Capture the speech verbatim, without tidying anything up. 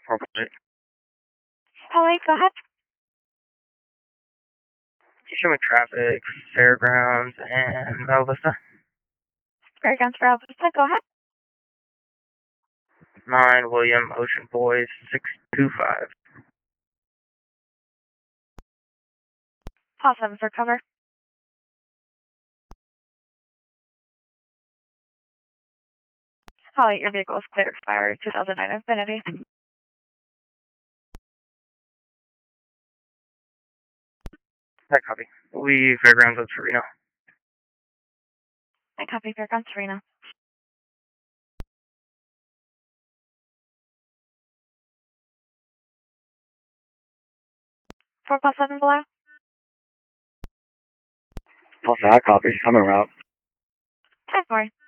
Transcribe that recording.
Corporate. Holly, go ahead. You show me traffic, fairgrounds, and Bella Vista. Fairgrounds for Alpha, go ahead. Nine William Ocean Boys six two five. Paul seven for cover. Holly, your vehicle is clear expired two thousand nine Infinity. That copy. We Fairgrounds of Torino. I copy Fairgrounds Serena. Four plus seven below. Plus that copy. I'm en route. Ten four.